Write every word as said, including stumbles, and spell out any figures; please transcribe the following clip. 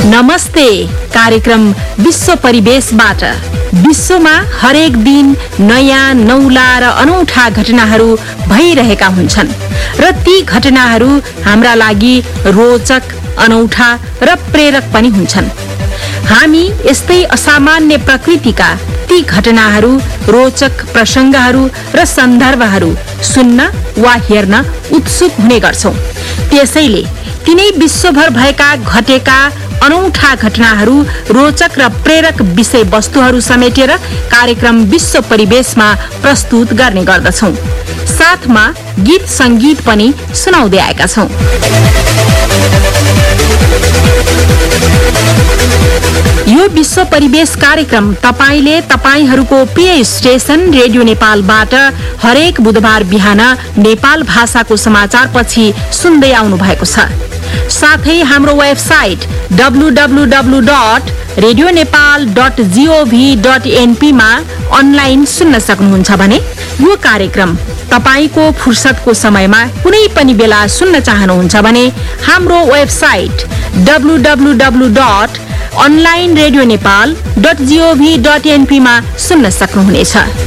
नमस्ते कार्यक्रम विश्व परिवेशबाट। विश्वमा हरेक दिन नयाँ नौला र अनौठा घटनाहरू भइरहेका हुन्छन् र ती घटनाहरू हाम्रा लागि रोचक, अनौठा र प्रेरक पनि हुन्छन्। हामी यस्तै असामान्य प्रकृतिका ती घटनाहरू, रोचक प्रसङ्गहरू र सन्दर्भहरू सुन्न वा हेर्न उत्सुक हुने गर्छौं। त्यसैले तिनै विश्वभर भएका घटेका अनौठा घटनाहरू, रोचक र प्रेरक विषय वस्तुहरू समेटेर कार्यक्रम विश्व परिवेशमा प्रस्तुत गर्ने गर्दछौं। साथमा गीत संगीत पनि सुनाउँदै आएका छौं। यो विश्व परिवेश कार्यक्रम तपाईले तपाईहरूको प्रिय स्टेशन रेडियो नेपालबाट हरेक बुधबार बिहान नेपाल भाषाको समाचार पछि सुन्दै आउनु भएको छ। साथै हाम्रो website W W W dot radio Nepal dot gov dot NP मा अनलाइन सुन्न सक्नुहुन्छ भने यो कार्यक्रम तपाईको फुर्सदको समयमा कुनै पनि बेला सुन्न चाहनुहुन्छ भने हाम्रो website W W W dot online radio Nepal dot gov dot NP मा सुन्न सक्नुहुनेछ।